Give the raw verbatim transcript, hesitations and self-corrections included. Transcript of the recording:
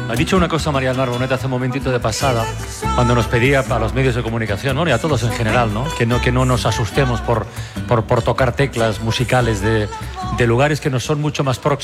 Ha dicho una cosa María del Mar Bonet hace un momentito de pasada, cuando nos pedía a los medios de comunicación, ¿no? Y a todos en general, ¿no? Que no, que no nos asustemos por, por, por tocar teclas musicales de, de lugares que nos son mucho más próximos.